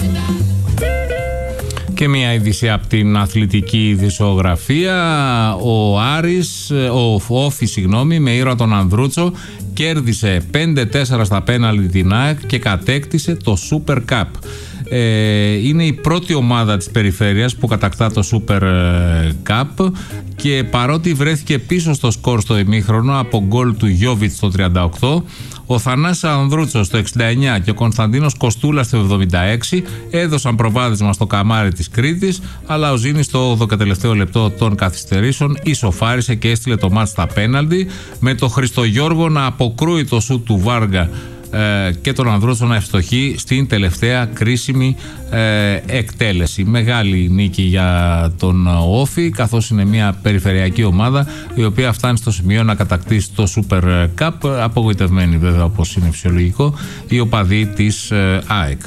Και μια είδηση από την αθλητική ειδησιογραφία. Ο Άρης, ο Όφης, με ήρωα τον Ανδρούτσο, κέρδισε 5-4 στα πέναλτι την ΑΕΚ και κατέκτησε το Super Cup. Είναι η πρώτη ομάδα της περιφέρειας που κατακτά το Super Cup και παρότι βρέθηκε πίσω στο σκορ στο ημίχρονο από γκολ του Γιόβιτς στο 38, ο Θανάσης Ανδρούτσος στο 69 και ο Κωνσταντίνος Κοστούλας στο 76 έδωσαν προβάδισμα στο καμάρι της Κρήτης, αλλά ο Ζήνης στο 12ο λεπτό των καθυστερήσεων ισοφάρισε και έστειλε το μάτς στα πέναλτι, με το Χριστογιώργο να αποκρούει το σουτ του Βάργα και τον Ανδρούτσο να ευστοχεί στην τελευταία κρίσιμη εκτέλεση. Μεγάλη νίκη για τον Όφη, καθώς είναι μια περιφερειακή ομάδα η οποία φτάνει στο σημείο να κατακτήσει το Super Cup, απογοητευμένη βέβαια, όπως είναι φυσιολογικό, οι οπαδοί της ΑΕΚ.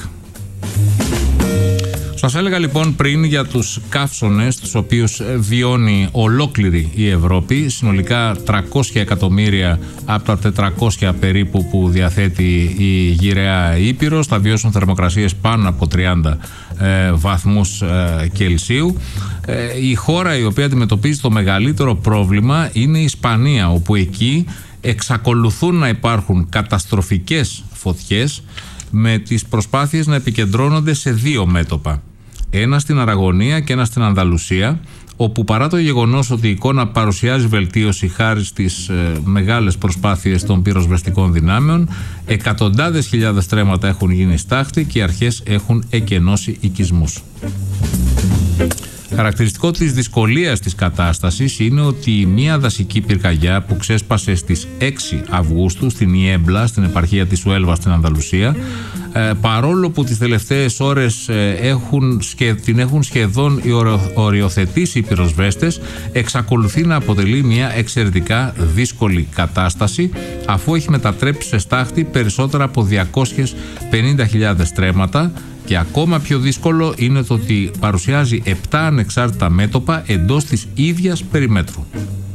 Σας έλεγα λοιπόν πριν για τους καύσωνες τους οποίους βιώνει ολόκληρη η Ευρώπη, συνολικά 300 εκατομμύρια από τα 400 περίπου που διαθέτει η γυραιά Ήπειρος θα βιώσουν θερμοκρασίες πάνω από 30 βαθμούς Κελσίου. Η χώρα η οποία αντιμετωπίζει το μεγαλύτερο πρόβλημα είναι η Ισπανία, όπου εκεί εξακολουθούν να υπάρχουν καταστροφικές φωτιές, με τις προσπάθειες να επικεντρώνονται σε δύο μέτωπα. Ένα στην Αραγωνία και ένα στην Ανδαλουσία, όπου παρά το γεγονός ότι η εικόνα παρουσιάζει βελτίωση χάρη στις μεγάλες προσπάθειες των πυροσβεστικών δυνάμεων, εκατοντάδες χιλιάδες στρέμματα έχουν γίνει στάχτη και οι αρχές έχουν εκενώσει οικισμούς. Χαρακτηριστικό της δυσκολίας της κατάστασης είναι ότι μια δασική πυρκαγιά που ξέσπασε στις 6 Αυγούστου στην Ιέμπλα, στην επαρχία της Ουέλβα στην Ανδαλουσία, παρόλο που τις τελευταίες ώρες την έχουν σχεδόν οριοθετήσει οι πυροσβέστες, εξακολουθεί να αποτελεί μια εξαιρετικά δύσκολη κατάσταση, αφού έχει μετατρέψει σε στάχτη περισσότερα από 250.000 στρέμματα. Και ακόμα πιο δύσκολο είναι το ότι παρουσιάζει 7 ανεξάρτητα μέτωπα εντός της ίδιας περιμέτρου.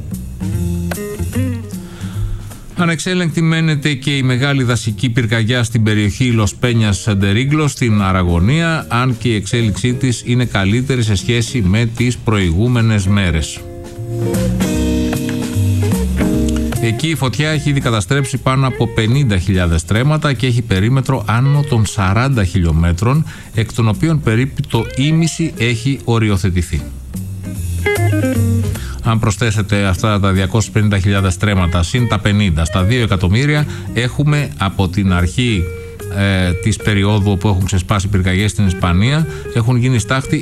Ανεξέλεγκτη μένεται και η μεγάλη δασική πυρκαγιά στην περιοχή Λος Πένιας Σεντερίγκλο στην Αραγωνία, αν και η εξέλιξή της είναι καλύτερη σε σχέση με τις προηγούμενες μέρες. Εκεί η φωτιά έχει ήδη καταστρέψει πάνω από 50.000 στρέμματα και έχει περίμετρο άνω των 40 χιλιόμετρων, εκ των οποίων περίπου το ίμιση έχει οριοθετηθεί. Αν προσθέσετε αυτά τα 250.000 στρέμματα συν τα 50 στα 2 εκατομμύρια, έχουμε από την αρχή της περίοδου που έχουν ξεσπάσει πυρκαγιές στην Ισπανία, έχουν γίνει στάχτη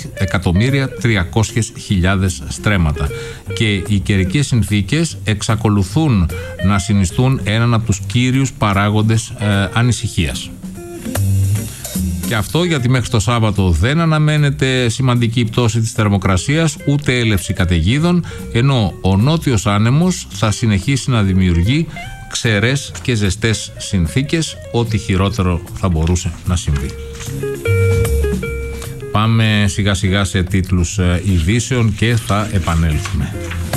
2.300.000 στρέμματα και οι καιρικές συνθήκες εξακολουθούν να συνιστούν έναν από τους κύριους παράγοντες ανησυχίας. Και αυτό γιατί μέχρι το Σάββατο δεν αναμένεται σημαντική πτώση της θερμοκρασίας ούτε έλευση καταιγίδων, ενώ ο νότιος άνεμος θα συνεχίσει να δημιουργεί ξερές και ζεστές συνθήκες, ό,τι χειρότερο θα μπορούσε να συμβεί. Πάμε σιγά σιγά σε τίτλους ειδήσεων και θα επανέλθουμε.